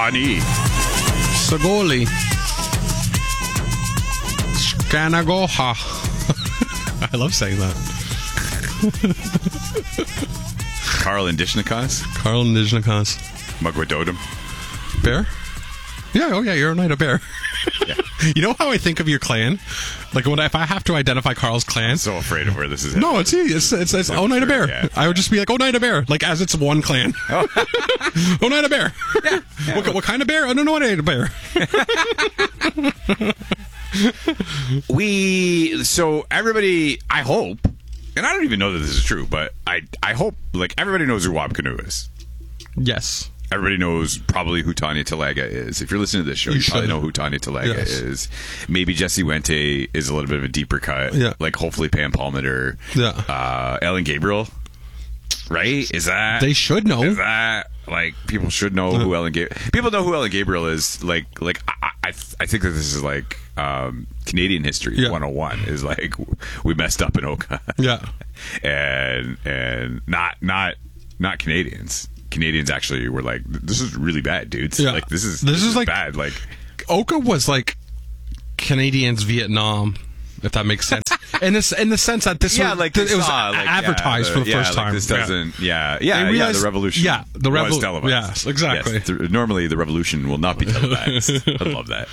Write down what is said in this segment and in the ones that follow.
Shawnee. Sagoli. Skanagoha. I love saying that. Carl Indishnikas. Carl Nijnikas. Mugwadodum. Bear? Yeah, oh yeah, you're a Oneida Bear. Yeah. You know how I think of your clan? Like if I have to identify Carl's clan. I'm so afraid of where this is. No, it's Oneida Bear. Yeah. I would just be like Oneida Bear, like as it's one clan. Oh. Oneida Bear. Yeah. What kind of bear? I don't know. Oneida Bear. So everybody, I hope, and I don't even know that this is true, but I hope like everybody knows who Wabkanu is. Yes. Everybody knows probably who Tanya Talaga is. If you're listening to this show, you probably know who Tanya Talaga is. Maybe Jesse Wente is a little bit of a deeper cut. Yeah. Like hopefully Pam Palmater. Yeah. Ellen Gabriel. Right? Is that... They should know. Is that... Like, people should know who Ellen Gabriel... People know who Ellen Gabriel is. Like I think that this is like Canadian history 101. Is like, we messed up in Oka. Yeah. and not Canadians. Canadians actually were like, this is really bad, dudes. Yeah. Like this is like bad. Like Oka was like Canadians Vietnam, if that makes sense. in the sense that this was like it was advertised for the first time. Like this doesn't the revolution. Yeah, the revolution was televised. Yes, exactly. Yes, normally the revolution will not be televised. I love that.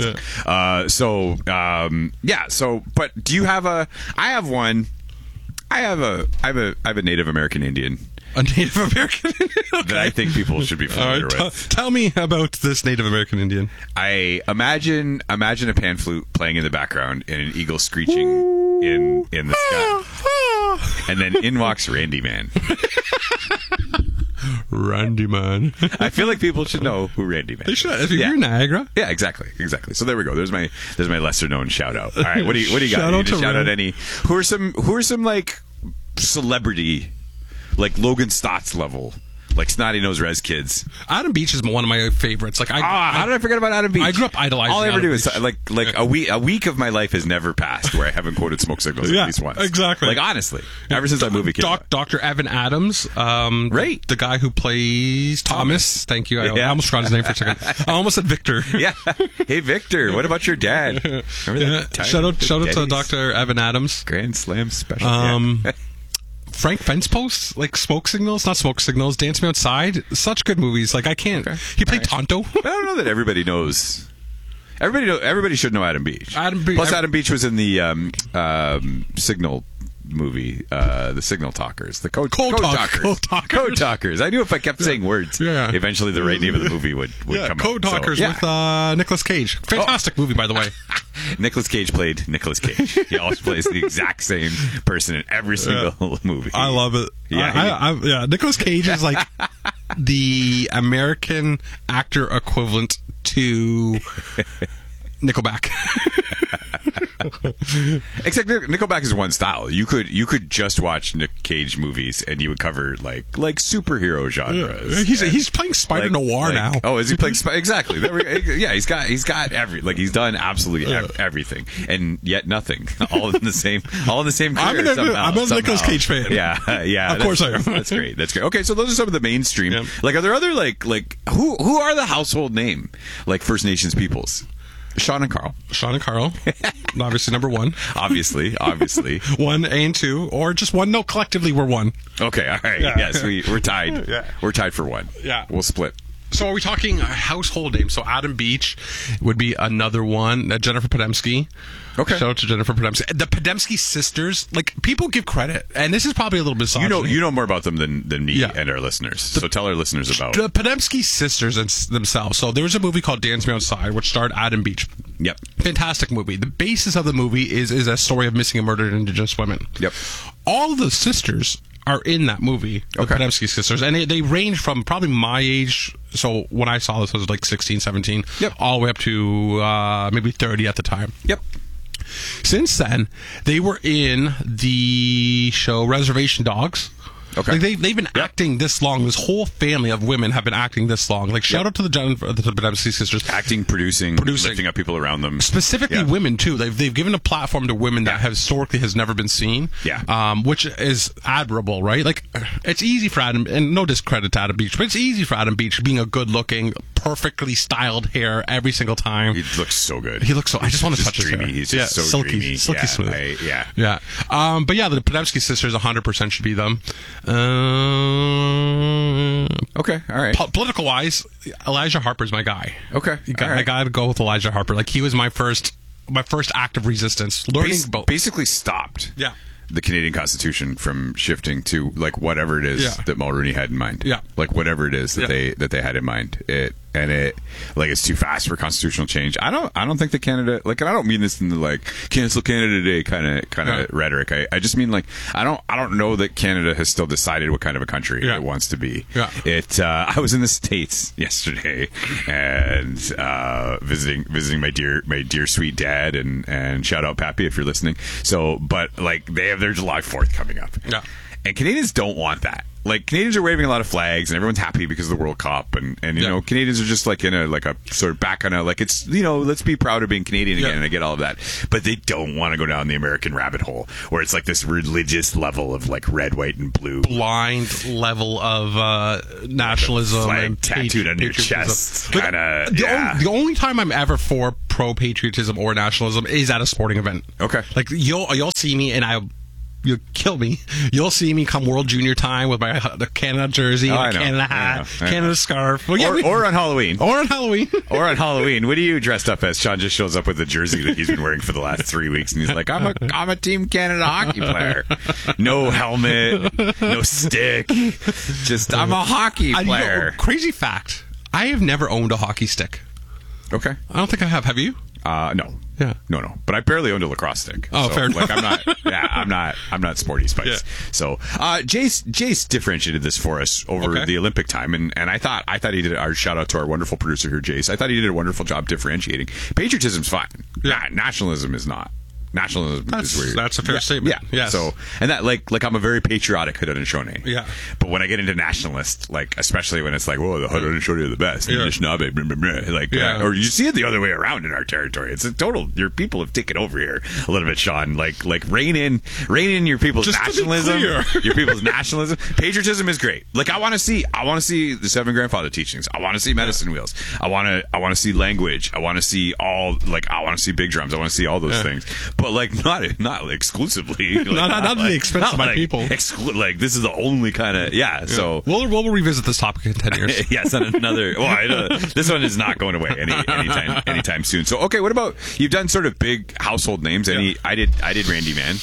Yeah. But do you have a? I have one. I have a Native American Indian. A Native American Indian? Okay. That I think people should be familiar with. Tell me about this Native American Indian. I imagine a pan flute playing in the background and an eagle screeching in the sky. And then in walks Randy Man. Randy Man. I feel like people should know who Randy Man is. They should. If you're Niagara. Yeah, exactly. So there we go. There's my lesser known shout out. All right, what do you got? Shout out any who are some like celebrity, like Logan Stotts level, like Snotty Nose Rez kids. Adam Beach is one of my favorites. Like how did I forget about Adam Beach? I grew up idolizing. All I ever Adam do Beach. is like a week of my life has never passed where I haven't quoted Smoke Signals at least once. Exactly. Like honestly, ever since that movie came out. Dr. Evan Adams, right? The guy who plays Thomas. Thank you. I almost forgot his name for a second. I almost said Victor. Yeah. Hey Victor, what about your dad? Shout out to Dr. Evan Adams. Grand Slam special. Frank Fencepost, like Smoke Signals, not Smoke Signals, Dance Me Outside, such good movies. Like I can't. Okay. He played Tonto. I don't know that everybody knows. Everybody should know Adam Beach. Plus, Adam Beach was in the Signal movie, the Signal Talkers, the Code Talkers. I knew if I kept saying words, eventually the right name of the movie would come Code up. Talkers with Nicolas Cage. Fantastic movie, by the way. Nicolas Cage played Nicolas Cage. He always plays the exact same person in every single movie. I love it. Yeah, Nicolas Cage is like the American actor equivalent to Nickelback. Except Nickelback is one style. You could just watch Nick Cage movies and you would cover like superhero genres. He's playing Spider Noir now. Oh, is he playing exactly? Yeah, he's got he's done absolutely everything and yet nothing. All in the same career. I'm a Nicolas Cage fan. Yeah. Of course I am. That's great. Okay, so those are some of the mainstream. Yeah. Like, are there other like who are the household name like First Nations peoples? Sean and Carl. Obviously number one. Obviously. One and two, or just one. No, collectively we're one. Okay, all right. Yeah. Yes, we're tied. Yeah. We're tied for one. Yeah. We'll split. So are we talking household names? So Adam Beach would be another one. Jennifer Podemski. Okay. Shout out to Jennifer Podemski. The Podemski sisters, like, people give credit, and this is probably a little bit misogyny. You know more about them than me and our listeners. So tell our listeners about the Podemski sisters themselves. So there was a movie called Dance Me Outside, which starred Adam Beach. Yep. Fantastic movie. The basis of the movie is a story of missing and murdered Indigenous women. Yep. All of the sisters are in that movie, the Podemski sisters, and they range from probably my age, so when I saw this I was like 16, 17, all the way up to maybe 30 at the time. Yep. Since then, they were in the show Reservation Dogs. Okay. Like they've been acting this long. This whole family of women have been acting this long. Like, shout out to the Podemski sisters. Acting, producing, lifting up people around them. Specifically women, too. They've given a platform to women that historically has never been seen. Yeah. Which is admirable, right? Like, it's easy for Adam, and no discredit to Adam Beach, but it's easy for Adam Beach being a good-looking, perfectly styled hair every single time. He looks so good. He looks so. I just want to touch dreamy. his hair. He's just so silky, dreamy. silky smooth. Yeah. But yeah, the Podemsky sisters 100% should be them. Okay, all right. Political wise, Elijah Harper's my guy. Okay, I got to go with Elijah Harper. Like, he was my first act of resistance. Learning basically stopped. Yeah. The Canadian Constitution from shifting to like whatever it is that Mulroney had in mind. Yeah. Like whatever it is that they had in mind. It it's too fast for constitutional change. I don't think that Canada, like, and I don't mean this in the like cancel Canada Day kind of rhetoric. I just mean like I don't know that Canada has still decided what kind of a country it wants to be. Yeah. I was in the States yesterday and visiting my dear sweet dad and shout out Pappy if you're listening. So, but like they have their July 4th coming up. Yeah. And Canadians don't want that. Like, Canadians are waving a lot of flags and everyone's happy because of the World Cup and you know, Canadians are just like in a sort of back on a, like, it's, you know, let's be proud of being Canadian again, and I get all of that. But they don't want to go down the American rabbit hole where it's like this religious level of like red, white, and blue. Blind level of nationalism flag and tattooed on your chest. Kind of, the only time I'm ever for pro-patriotism or nationalism is at a sporting event. Okay. Like, you'll see me and you'll kill me. You'll see me come World Junior time with my Canada jersey, my Canada hat, Canada scarf. Well, or on Halloween. Or on Halloween. Or on Halloween. What are you dressed up as? Sean just shows up with the jersey that he's been wearing for the last 3 weeks, and he's like, I'm a Team Canada hockey player. No helmet, no stick. Just, I'm a hockey player. Crazy fact. I have never owned a hockey stick. Okay. I don't think I have. Have you? No. Yeah. No. But I barely owned a lacrosse stick. Oh, fair enough. Like, I'm not sporty spice. Yeah. So, Jace differentiated this for us over the Olympic time, and I thought he did. Our shout out to our wonderful producer here, Jace. I thought he did a wonderful job differentiating. Patriotism's fine. Yeah. Nationalism is not. Nationalism is weird. That's a fair statement. Yeah. Yes. So, and that like I'm a very patriotic Haudenosaunee. Yeah. But when I get into nationalist, like especially when it's like, whoa, the Haudenosaunee are the best, or you see it the other way around in our territory. It's a total. Your people have taken over here a little bit, Sean. Like rein in your people's nationalism. Your people's nationalism. Patriotism is great. Like I want to see the Seven Grandfather Teachings. I want to see Medicine Wheels. I want to see language. I want to see I want to see big drums. I want to see all those things. But like not exclusively, like, not at the expense of my people. Like this is the only kind of So we'll revisit this topic in 10 years. Yes, on another. Well, this one is not going away anytime soon. So okay, what about you've done sort of big household names? I did Randy Man.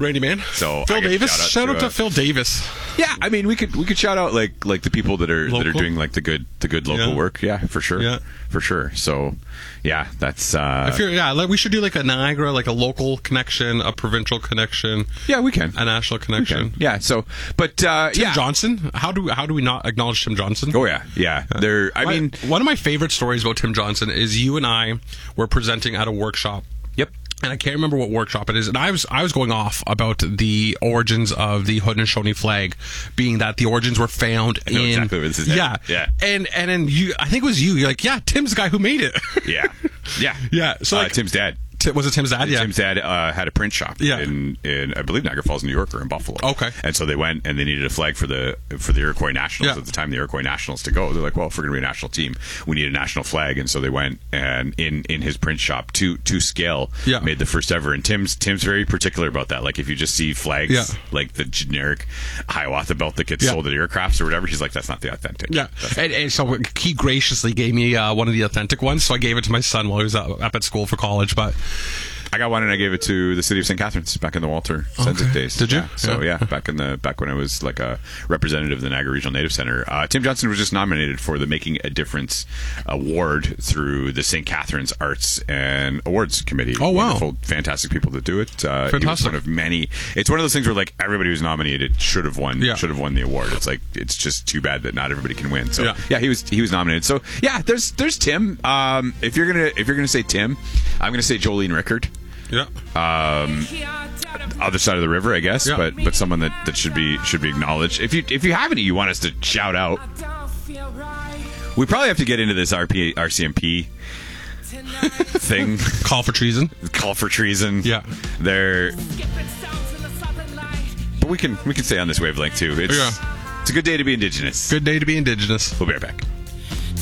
So Phil Davis. Shout out to Phil Davis. Yeah, I mean we could shout out like the people that are doing like the good local work. Yeah, for sure. Yeah, for sure. So. Yeah, that's. We should do like a Niagara, like a local connection, a provincial connection. Yeah, we can. A national connection. Yeah. So, but Tim Johnson. How do we not acknowledge Tim Johnson? Oh yeah. I mean, one of my favorite stories about Tim Johnson is you and I were presenting at a workshop. Yep. And I can't remember what workshop it is. And I was going off about the origins of the Haudenosaunee flag, being that the origins were found in. Exactly what this is. Yeah. And then I think it was you. You're like, yeah, Tim's the guy who made it. Yeah. So like, Tim's dad. Was it Tim's dad? Yeah. Tim's dad had a print shop in I believe Niagara Falls, New York, or in Buffalo. Okay. And so they went and they needed a flag for the Iroquois Nationals at the time. The Iroquois Nationals to go. They're like, well, if we're going to be a national team, we need a national flag. And so they went and in his print shop to scale made the first ever. And Tim's very particular about that. Like if you just see flags like the generic Hiawatha belt that gets sold at Aircrafts or whatever, he's like, that's not the authentic. Yeah. And so he graciously gave me one of the authentic ones. So I gave it to my son while he was up at school for college. But I got one and I gave it to the city of St. Catharines back in the Walter Sensic days. Did you? Yeah. So back when I was like a representative of the Niagara Regional Native Center, Tim Johnson was just nominated for the Making a Difference Award through the St. Catharines Arts and Awards Committee. Oh wow! Wonderful, fantastic people that do it. Fantastic. He was one of many. It's one of those things where like everybody who's nominated should have won the award. It's like it's just too bad that not everybody can win. So he was nominated. So there's Tim. If you're gonna say Tim, I'm gonna say Jolene Rickard. Yeah. Other side of the river, I guess, but someone that should be acknowledged. If you have any you want us to shout out, we probably have to get into this RCMP thing. Call for treason. Yeah. But we can stay on this wavelength too. It's a good day to be Indigenous. Good day to be Indigenous. We'll be right back.